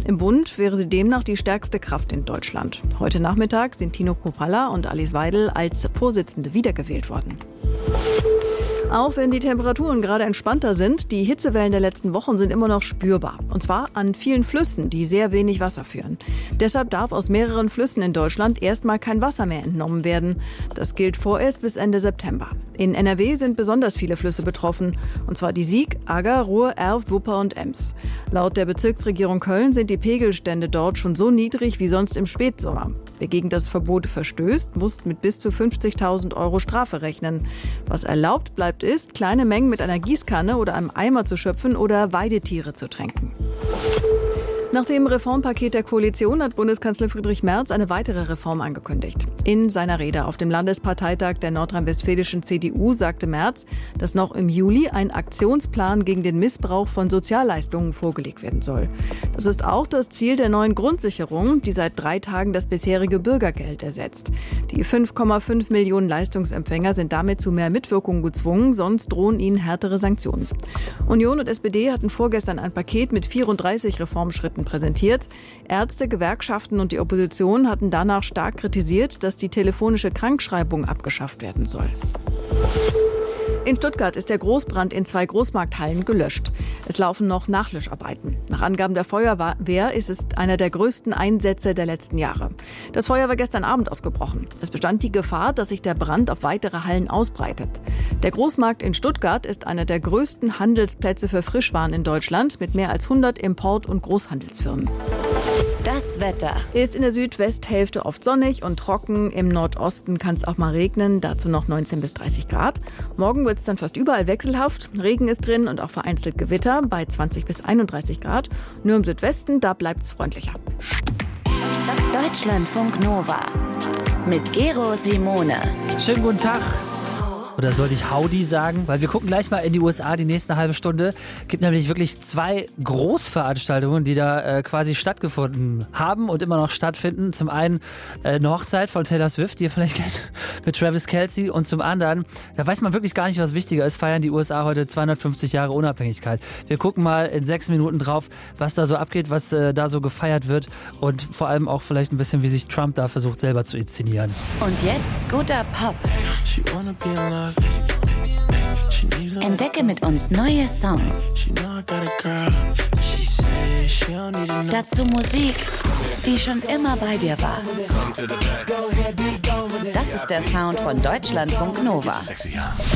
Im Bund wäre sie demnach die stärkste Kraft in Deutschland. Heute Nachmittag sind Tino Kruppalla und Alice Weidel als Vorsitzende wiedergewählt worden. Auch wenn die Temperaturen gerade entspannter sind, die Hitzewellen der letzten Wochen sind immer noch spürbar. Und zwar an vielen Flüssen, die sehr wenig Wasser führen. Deshalb darf aus mehreren Flüssen in Deutschland erstmal kein Wasser mehr entnommen werden. Das gilt vorerst bis Ende September. In NRW sind besonders viele Flüsse betroffen. Und zwar die Sieg, Agger, Ruhr, Erft, Wupper und Ems. Laut der Bezirksregierung Köln sind die Pegelstände dort schon so niedrig wie sonst im Spätsommer. Wer gegen das Verbot verstößt, muss mit bis zu 50.000 € Strafe rechnen. Was erlaubt bleibt ist, kleine Mengen mit einer Gießkanne oder einem Eimer zu schöpfen oder Weidetiere zu tränken. Nach dem Reformpaket der Koalition hat Bundeskanzler Friedrich Merz eine weitere Reform angekündigt. In seiner Rede auf dem Landesparteitag der nordrhein-westfälischen CDU sagte Merz, dass noch im Juli ein Aktionsplan gegen den Missbrauch von Sozialleistungen vorgelegt werden soll. Das ist auch das Ziel der neuen Grundsicherung, die seit 3 Tagen das bisherige Bürgergeld ersetzt. Die 5,5 Millionen Leistungsempfänger sind damit zu mehr Mitwirkung gezwungen, sonst drohen ihnen härtere Sanktionen. Union und SPD hatten vorgestern ein Paket mit 34 Reformschritten präsentiert. Ärzte, Gewerkschaften und die Opposition hatten danach stark kritisiert, dass die telefonische Krankschreibung abgeschafft werden soll. In Stuttgart ist der Großbrand in 2 Großmarkthallen gelöscht. Es laufen noch Nachlöscharbeiten. Nach Angaben der Feuerwehr ist es einer der größten Einsätze der letzten Jahre. Das Feuer war gestern Abend ausgebrochen. Es bestand die Gefahr, dass sich der Brand auf weitere Hallen ausbreitet. Der Großmarkt in Stuttgart ist einer der größten Handelsplätze für Frischwaren in Deutschland mit mehr als 100 Import- und Großhandelsfirmen. Das Wetter ist in der Südwesthälfte oft sonnig und trocken. Im Nordosten kann es auch mal regnen, dazu noch 19 bis 30 Grad. Morgen wird es dann fast überall wechselhaft. Regen ist drin und auch vereinzelt Gewitter bei 20 bis 31 Grad. Nur im Südwesten, da bleibt es freundlicher. Deutschlandfunk Nova mit Gero Simone. Schönen guten Tag. Oder sollte ich Howdy sagen? Weil wir gucken gleich mal in die USA die nächste halbe Stunde. Gibt nämlich wirklich 2 Großveranstaltungen, die da quasi stattgefunden haben und immer noch stattfinden. Zum einen eine Hochzeit von Taylor Swift, die ihr vielleicht kennt, mit Travis Kelce. Und zum anderen, da weiß man wirklich gar nicht, was wichtiger ist, feiern die USA heute 250 Jahre Unabhängigkeit. Wir gucken mal in 6 Minuten drauf, was da so abgeht, was da so gefeiert wird. Und vor allem auch vielleicht ein bisschen, wie sich Trump da versucht, selber zu inszenieren. Und jetzt guter Pop. Entdecke mit uns neue Songs. Dazu Musik, die schon immer bei dir war. Das ist der Sound von Deutschlandfunk Nova.